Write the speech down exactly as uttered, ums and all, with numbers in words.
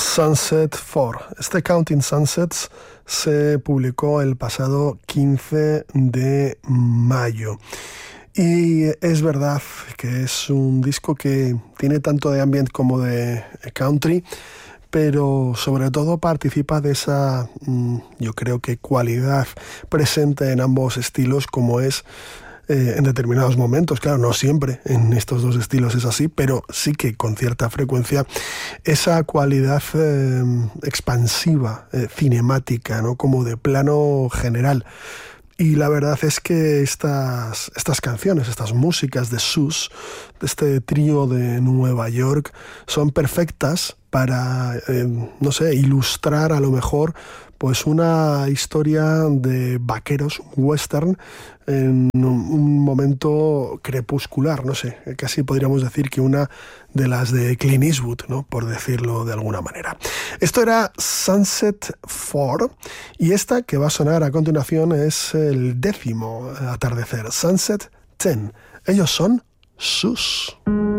Sunset cuatro. Este Counting Sunsets se publicó el pasado quince de mayo. Y es verdad que es un disco que tiene tanto de ambient como de country, pero sobre todo participa de esa, yo creo que cualidad presente en ambos estilos, como es eh, en determinados momentos. Claro, no siempre en estos dos estilos es así, pero sí que con cierta frecuencia esa cualidad eh, expansiva, eh, cinemática, ¿no? Como de plano general. Y la verdad es que estas, estas canciones, estas músicas de Sus, de este trío de Nueva York, son perfectas para, eh, no sé, ilustrar a lo mejor pues una historia de vaqueros, western, en un momento crepuscular, no sé, casi podríamos decir que una de las de Clint Eastwood, ¿no? Por decirlo de alguna manera. Esto era Sunset cuatro, y esta que va a sonar a continuación es el décimo atardecer, Sunset diez. Ellos son Sus.